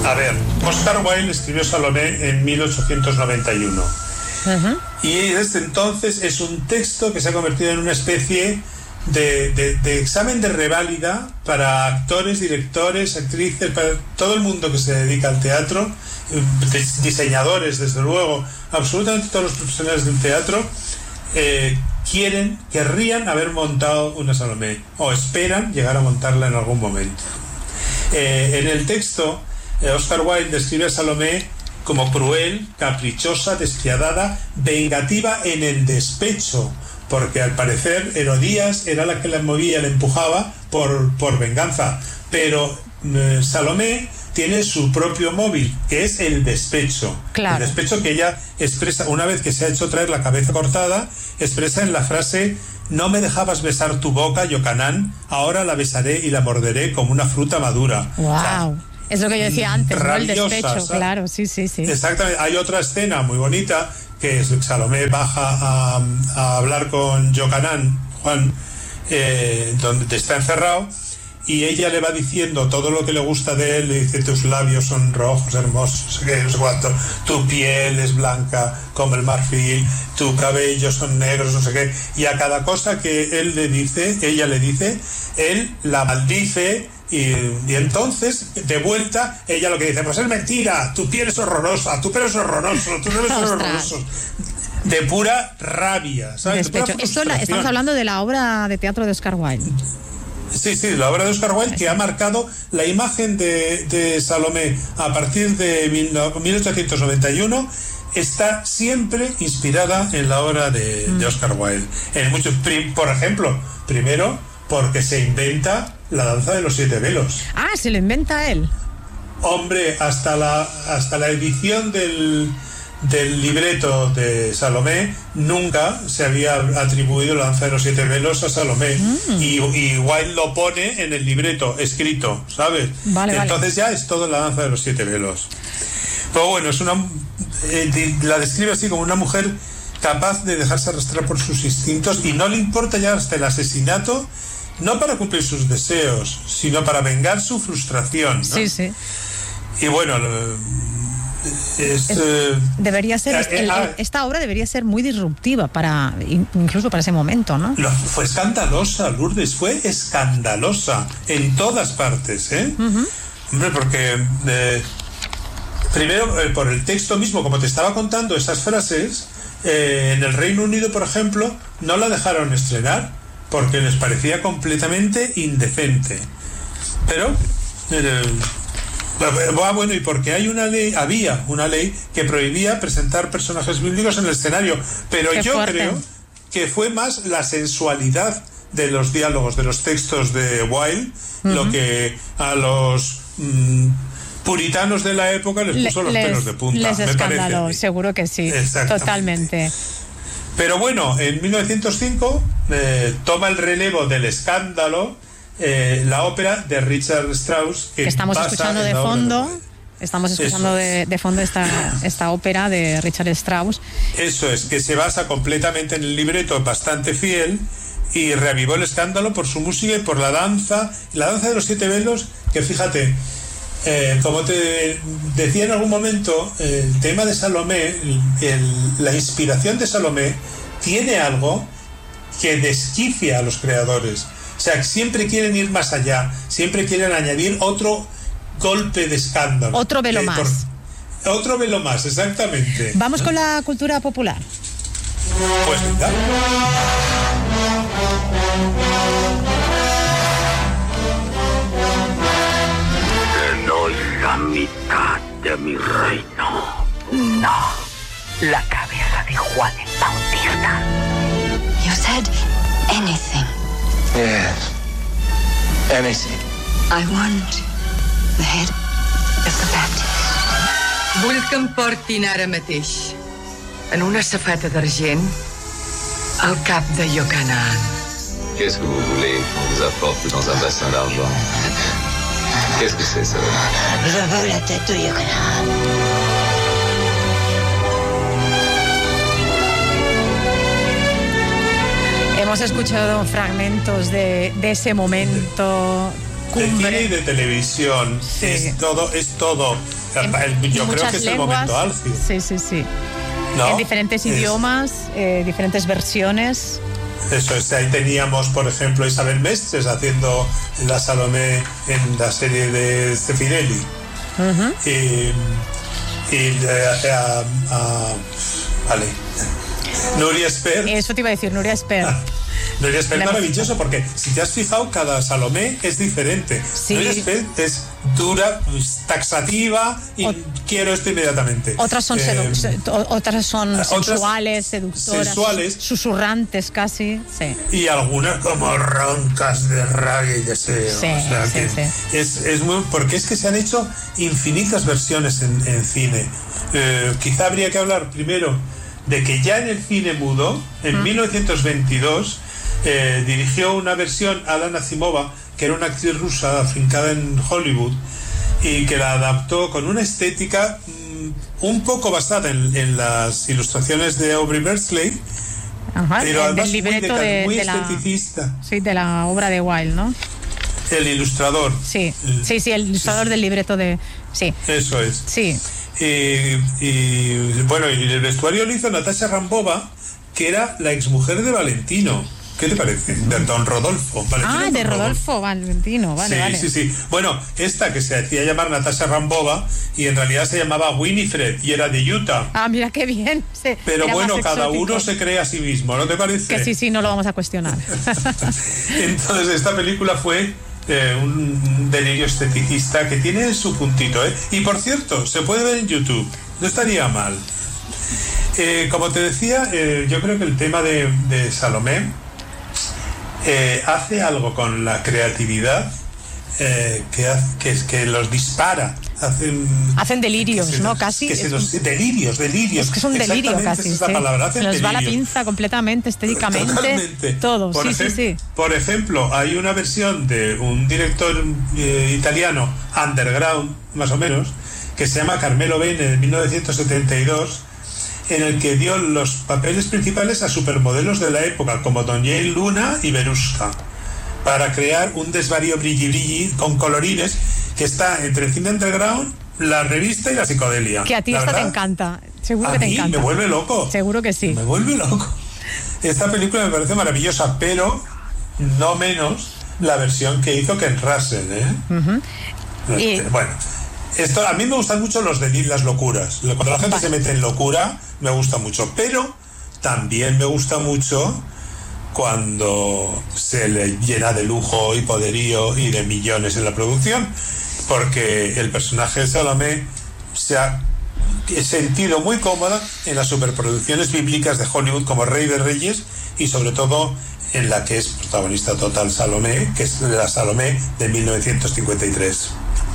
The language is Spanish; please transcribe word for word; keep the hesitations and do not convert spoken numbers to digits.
A ver, Oscar Wilde escribió Salomé en mil ochocientos noventa y uno. Uh-huh. Y desde entonces es un texto que se ha convertido en una especie de, de, de examen de reválida para actores, directores, actrices, para todo el mundo que se dedica al teatro, diseñadores, desde luego, absolutamente todos los profesionales del teatro eh, quieren, querrían haber montado una Salomé o esperan llegar a montarla en algún momento. Eh, en el texto, eh, Oscar Wilde describe a Salomé como cruel, caprichosa, despiadada, vengativa en el despecho, porque al parecer Herodías era la que la movía, la empujaba por, por venganza, pero eh, Salomé tiene su propio móvil, que es el despecho. Claro. El despecho que ella expresa, una vez que se ha hecho traer la cabeza cortada, expresa en la frase: no me dejabas besar tu boca, Yocanán, ahora la besaré y la morderé como una fruta madura. Wow. O sea, es lo que yo decía antes, rabiosa, ¿no? El despecho, ¿sabes? Claro, sí, sí, sí. Exactamente. Hay otra escena muy bonita, que es Salomé baja a, a hablar con Yocanán, Juan, eh, donde está encerrado, y ella le va diciendo todo lo que le gusta de él. Le dice: tus labios son rojos, hermosos, no sé qué, no sé cuánto, tu piel es blanca como el marfil, tu cabello son negros, no sé qué, y a cada cosa que él le dice, ella le dice, él la maldice. Y, y entonces, de vuelta, ella lo que dice: pues es mentira, tu piel es horrorosa, tu pelo es horroroso, tu pelo es horroroso. De pura rabia, ¿sabes? Despecho. Esto la, estamos hablando de la obra de teatro de Oscar Wilde. Sí, sí, la obra de Oscar Wilde, que ha marcado la imagen de, de Salomé a partir de mil ochocientos noventa y uno. Está siempre inspirada en la obra de, mm. de Oscar Wilde. En muchos, por ejemplo, primero, porque se inventa la danza de los siete velos. Ah, se lo inventa él. Hombre, hasta la hasta la edición del, del libreto de Salomé nunca se había atribuido la danza de los siete velos a Salomé. Mm. Y, y Wilde lo pone en el libreto escrito, ¿sabes? Vale, Entonces vale. Ya es todo la danza de los siete velos. Pero bueno, es una eh, la describe así como una mujer capaz de dejarse arrastrar por sus instintos y no le importa ya hasta el asesinato, no para cumplir sus deseos, sino para vengar su frustración, ¿no? Sí, sí. Y bueno, es, es, eh, debería ser eh, el, el, esta obra debería ser muy disruptiva para incluso para ese momento, ¿no? Lo, fue escandalosa, Lourdes, fue escandalosa en todas partes, ¿eh? Uh-huh. Hombre, porque eh, primero eh, por el texto mismo, como te estaba contando esas frases, eh, en el Reino Unido, por ejemplo, no la dejaron estrenar porque les parecía completamente indecente. Pero eh, bueno, y porque hay una ley, había una ley que prohibía presentar personajes bíblicos en el escenario, pero Qué yo fuerte. creo que fue más la sensualidad de los diálogos, de los textos de Wilde, uh-huh. lo que a los mmm, puritanos de la época les puso Le, los les, pelos de punta. Les escandaló, seguro que sí, totalmente. Pero bueno, en mil novecientos cinco eh, toma el relevo del escándalo eh, la ópera de Richard Strauss, que, que estamos escuchando de fondo. De estamos escuchando de, de fondo esta, esta ópera de Richard Strauss. Eso es, que se basa completamente en el libreto, bastante fiel, y reavivó el escándalo por su música y por la danza, la danza de los siete velos, que fíjate, eh, como te decía en algún momento, el tema de Salomé, el, el, la inspiración de Salomé tiene algo que desquicia a los creadores. O sea, siempre quieren ir más allá, siempre quieren añadir otro golpe de escándalo. Otro velo eh, más. Por, otro velo más, exactamente. Vamos con la cultura popular. Pues venga. Te doy la mitad de mi reino. No, la cabeza de Juan el Bautista. You said anything. Yes, anything. I want the head of the Baptist. Vull que em portin ara mateix, en una safata d'argent, al cap de Yocanaan. Qu'est-ce que vous voulez qu'on vous apporte dans un bassin d'argent? Qu'est-ce que c'est, ça? Je veux la tête de Yocanaan. Hemos escuchado fragmentos de, de ese momento de, de cine y de televisión. Sí. Es todo, es todo en, yo creo que es lenguas, el momento álgido. Sí, sí, sí. ¿No? En diferentes es, idiomas, eh, diferentes versiones. Eso es, ahí teníamos, por ejemplo, Isabel Mestres haciendo la Salomé en la serie de Stefirelli. Uh-huh. Y, y a, a, a, vale. Nuria Espert. Eso te iba a decir, Nuria Espert. Nuria Espert maravilloso, porque si te has fijado, cada Salomé es diferente. Sí. Nuria Espert es dura, taxativa y o, quiero esto inmediatamente. Otras son, eh, sedu- otras son otras sensuales, seductoras, sensuales, susurrantes casi. Sí. Y algunas como roncas de rabia y deseo. Sí, o sea, sí, que sí. Es, es muy, porque es que se han hecho infinitas versiones en, en cine. Eh, quizá habría que hablar primero de que ya en el cine mudo, en ¿Mm? mil novecientos veintidós, eh, dirigió una versión Alan Azimova, que era una actriz rusa afincada en Hollywood, y que la adaptó con una estética mmm, un poco basada en, en las ilustraciones de Aubrey Beardsley, Ajá, pero además del libreto muy, de, de, muy de esteticista. La, sí, de la obra de Wilde, ¿no? El ilustrador. Sí, sí, sí, el ilustrador sí. del libreto de... Sí. Eso es. Sí. Y, y bueno, y el vestuario lo hizo Natasha Rambova, que era la exmujer de Valentino. ¿Qué te parece? De Don Rodolfo. Valentino ah, de Rodolfo, Rodolfo Valentino, vale, sí, vale. Sí, sí, sí. Bueno, esta que se hacía llamar Natasha Rambova y en realidad se llamaba Winifred y era de Utah. Ah, mira qué bien. Sí, pero bueno, cada uno se cree a sí mismo, ¿no te parece? Que sí, sí, no lo vamos a cuestionar. Entonces, esta película fue eh, un delirio esteticista que tiene su puntito, ¿eh? Y por cierto, se puede ver en YouTube, no estaría mal. Eh, como te decía, eh, yo creo que el tema de, de Salomé Eh, hace algo con la creatividad eh, que, hace, que, que los dispara. Hacen, hacen delirios, que ¿no? Los, casi. Que se los, delirios, delirios. Es que es un delirio casi. Esa sí. palabra, hacen se nos delirios. va la pinza completamente, estéticamente. Totalmente. Todo, por sí, ejem- sí, sí. Por ejemplo, hay una versión de un director eh, italiano, underground, más o menos, que se llama Carmelo Bene, de mil novecientos setenta y dos, en el que dio los papeles principales a supermodelos de la época, como Don Jane Luna y Veruska, para crear un desvarío brilli brilli con colorines que está entre el cine underground, la revista y la psicodelia. Que a ti esta te encanta, seguro a que te mí encanta. Me vuelve loco. Seguro que sí. Me vuelve loco. Esta película me parece maravillosa, pero no menos la versión que hizo Ken Russell, ¿eh? Uh-huh. Este, y... Bueno, esto, a mí me gustan mucho los de las locuras. Cuando la gente vale. se mete en locura, me gusta mucho. Pero también me gusta mucho cuando se le llena de lujo y poderío y de millones en la producción, porque el personaje de Salomé se ha sentido muy cómoda en las superproducciones bíblicas de Hollywood como Rey de Reyes y sobre todo en la que es protagonista total Salomé, que es la Salomé de mil novecientos cincuenta y tres.